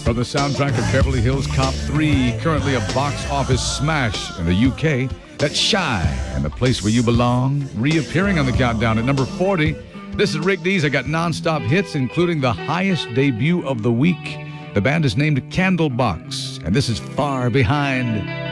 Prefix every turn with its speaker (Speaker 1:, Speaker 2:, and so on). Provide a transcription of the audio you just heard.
Speaker 1: From the soundtrack of Beverly Hills Cop 3, currently a box office smash in the UK, that's Shy and the Place Where You Belong, reappearing on the countdown at number 40. This is Rick Dees. I got non-stop hits, including the highest debut of the week. The band is named Candlebox, and this is Far Behind.